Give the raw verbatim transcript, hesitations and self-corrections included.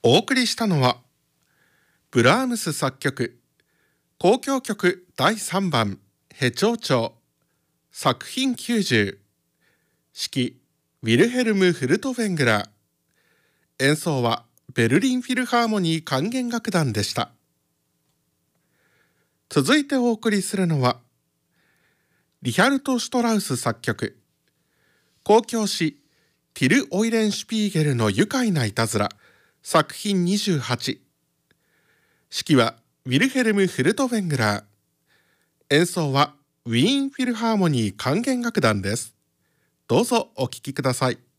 お送りしたのはブラームス作曲交響曲だいさんばんヘチョウチョウ作品きゅうじゅう指揮ウィルヘルム・フルトヴェングラー演奏はベルリンフィルハーモニー管弦楽団でした。続いてお送りするのはリヒャルト・シュトラウス作曲交響詩ティル・オイレンシュピーゲルの愉快ないたずら作品にじゅうはち指揮はウィルヘルム・フルトヴェングラー演奏はウィーンフィルハーモニー管弦楽団です。どうぞお聴きください。